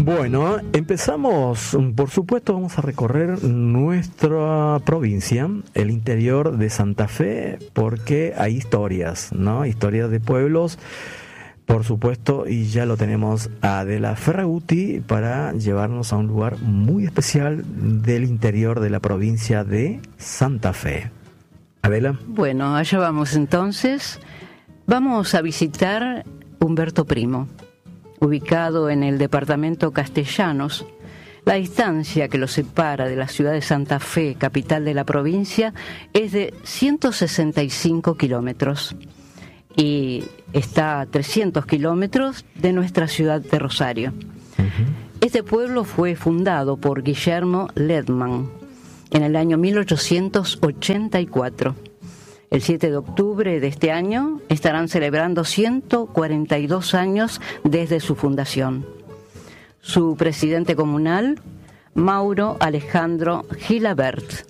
Bueno, empezamos, por supuesto, vamos a recorrer nuestra provincia, el interior de Santa Fe, porque hay historias, ¿no? Historias de pueblos, por supuesto, y ya lo tenemos a Adela Ferraguti para llevarnos a un lugar muy especial del interior de la provincia de Santa Fe. Adela. Bueno, allá vamos entonces. Vamos a visitar Humberto Primo, ubicado en el departamento Castellanos. La distancia que lo separa de la ciudad de Santa Fe, capital de la provincia, es de 165 kilómetros y está a 300 kilómetros de nuestra ciudad de Rosario. Este pueblo fue fundado por Guillermo Ledman en el año 1884. El 7 de octubre de este año estarán celebrando 142 años desde su fundación. Su presidente comunal, Mauro Alejandro Gilabert.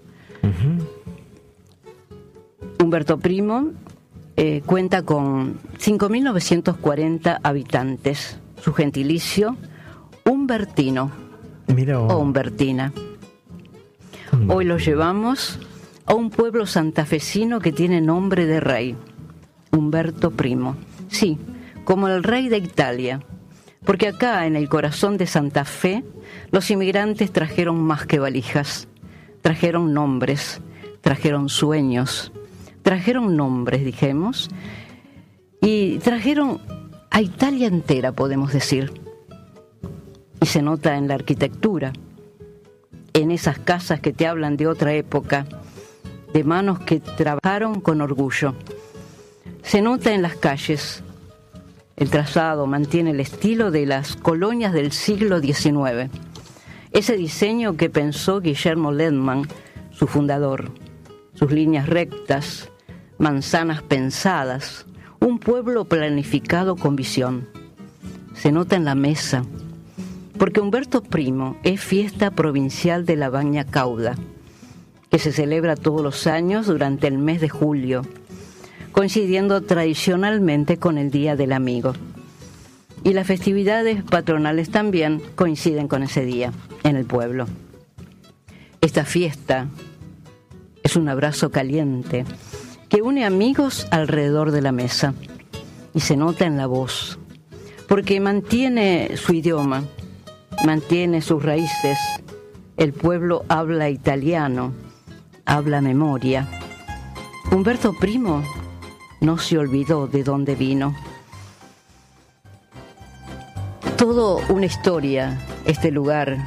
Humberto Primo cuenta con 5.940 habitantes. Su gentilicio, Humbertino. Mira vos. O Humbertina. Hoy los llevamos a un pueblo santafesino que tiene nombre de rey, Humberto Primo. Sí, como el rey de Italia, porque acá en el corazón de Santa Fe los inmigrantes trajeron más que valijas, trajeron nombres, trajeron sueños, trajeron nombres, dijimos, y trajeron a Italia entera, podemos decir. Y se nota en la arquitectura, en esas casas que te hablan de otra época, de manos que trabajaron con orgullo. Se nota en las calles. El trazado mantiene el estilo de las colonias del siglo XIX. Ese diseño que pensó Guillermo Ledman, su fundador. Sus líneas rectas, manzanas pensadas, un pueblo planificado con visión. Se nota en la mesa, porque Humberto Primo es fiesta provincial de la Baña Cauda, que se celebra todos los años durante el mes de julio, coincidiendo tradicionalmente con el Día del Amigo. Y las festividades patronales también coinciden con ese día en el pueblo. Esta fiesta es un abrazo caliente que une amigos alrededor de la mesa y se nota en la voz, porque mantiene su idioma, mantiene sus raíces. El pueblo habla italiano, habla memoria. Humberto Primo no se olvidó de dónde vino. Todo una historia, este lugar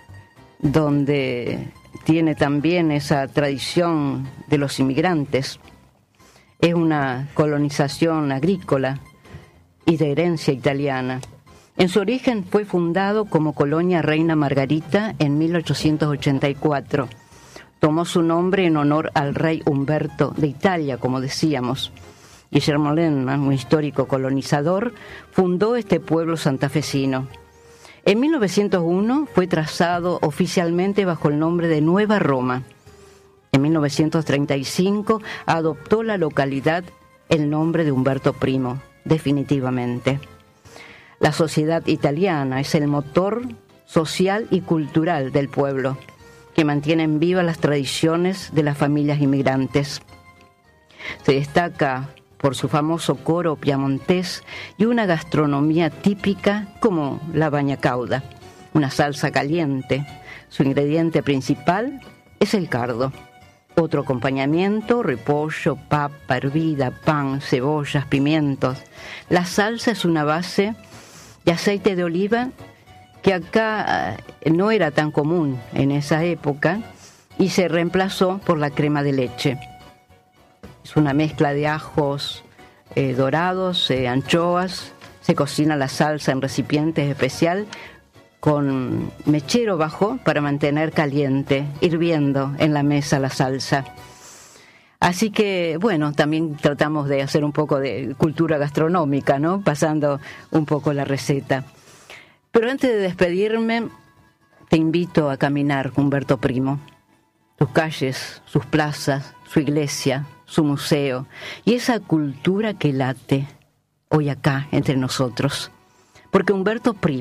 donde tiene también esa tradición de los inmigrantes. Es una colonización agrícola y de herencia italiana. En su origen fue fundado como colonia Reina Margarita en 1884. Tomó su nombre en honor al rey Humberto de Italia, como decíamos. Guillermo Ledman, un histórico colonizador, fundó este pueblo santafesino. En 1901 fue trazado oficialmente bajo el nombre de Nueva Roma. En 1935 adoptó la localidad el nombre de Humberto Primo, definitivamente. La sociedad italiana es el motor social y cultural del pueblo, que mantienen vivas las tradiciones de las familias inmigrantes. Se destaca por su famoso coro piamontés y una gastronomía típica como la baña cauda, una salsa caliente. Su ingrediente principal es el cardo. Otro acompañamiento, repollo, papa hervida, pan, cebollas, pimientos. La salsa es una base de aceite de oliva que acá no era tan común en esa época y se reemplazó por la crema de leche. Es una mezcla de ajos dorados, anchoas. Se cocina la salsa en recipientes especial con mechero bajo para mantener caliente, hirviendo en la mesa la salsa. Así que, bueno, también tratamos de hacer un poco de cultura gastronómica, ¿no? Pasando un poco la receta. Pero antes de despedirme, te invito a caminar, Humberto Primo. Sus calles, sus plazas, su iglesia, su museo y esa cultura que late hoy acá entre nosotros. Porque Humberto Primo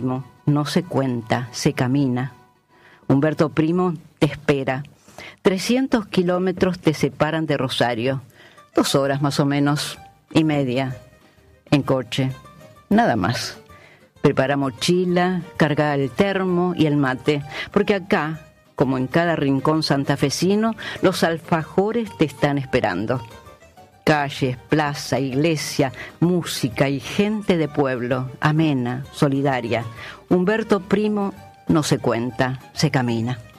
no se cuenta, se camina. Humberto Primo te espera. 300 kilómetros te separan de Rosario. 2 horas más o menos y media en coche. Nada más. Prepara mochila, carga el termo y el mate, porque acá, como en cada rincón santafesino, los alfajores te están esperando. Calles, plaza, iglesia, música y gente de pueblo, amena, solidaria. Humberto Primo no se cuenta, se camina.